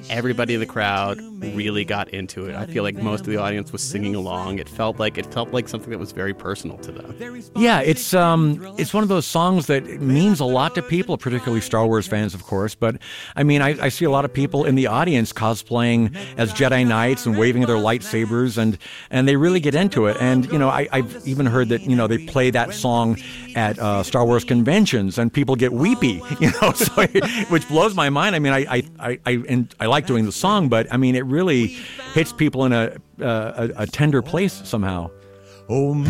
everybody in the crowd really got into it. I feel like most of the audience was singing along. It felt like something that was very personal to them. Yeah, it's one of those songs that means a lot to people, particularly Star Wars fans, of course. But I mean, I see a lot of people in the audience cosplaying as Jedi Knights and waving their lightsabers, and they really get into it. And I've even heard that they play that song at Star Wars conventions, and people get weepy. So, which blows my mind. I mean, I like doing the song, but I mean, it really hits people in a tender place somehow. Oh.